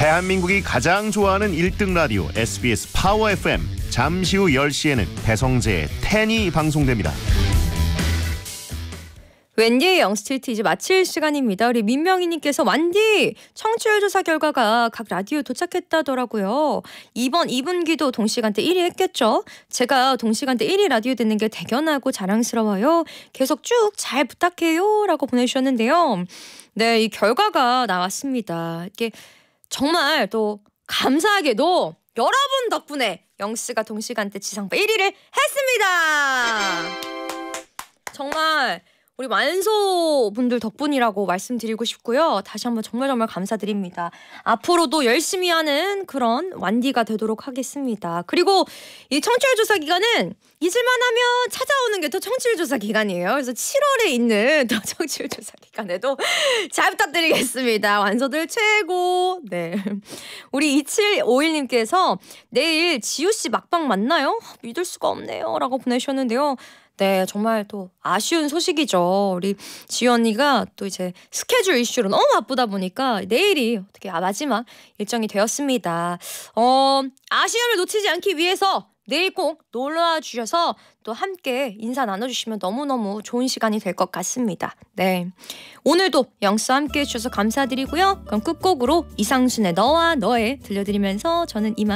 대한민국이 가장 좋아하는 1등 라디오 SBS 파워 FM. 잠시 후 10시에는 배성재의 10이 방송됩니다. 웬디의 영스트리트 이제 마칠 시간입니다. 우리 민명희님께서 완디 청취율 조사 결과가 각 라디오에 도착했다더라고요. 이번 2분기도 동시간대 1위 했겠죠? 제가 동시간대 1위 라디오 듣는 게 대견하고 자랑스러워요. 계속 쭉 잘 부탁해요 라고 보내주셨는데요. 네, 이 결과가 나왔습니다. 이게 정말 또 감사하게도 여러분 덕분에 영스가 동시간대 지상파 1위를 했습니다. 정말 우리 완소분들 덕분이라고 말씀드리고 싶고요. 다시 한번 정말 감사드립니다. 앞으로도 열심히 하는 그런 완디가 되도록 하겠습니다. 그리고 이 청취율 조사 기간은 잊을만 하면 찾아오는 게 또 청취율 조사 기간이에요. 그래서 7월에 있는 또 청취율 조사 기간에도 잘 부탁드리겠습니다. 완소들 최고. 네. 우리 2751님께서 내일 지우씨 막방 맞나요? 믿을 수가 없네요 라고 보내주셨는데요. 네, 정말 또 아쉬운 소식이죠. 우리 지유 언니가 또 이제 스케줄 이슈로 너무 바쁘다 보니까 내일이 어떻게 마지막 일정이 되었습니다. 아쉬움을 놓치지 않기 위해서 내일 꼭 놀러와 주셔서 또 함께 인사 나눠주시면 너무너무 좋은 시간이 될 것 같습니다. 네, 오늘도 영수와 함께 해주셔서 감사드리고요. 그럼 끝곡으로 이상순의 너와 너의 들려드리면서 저는 이만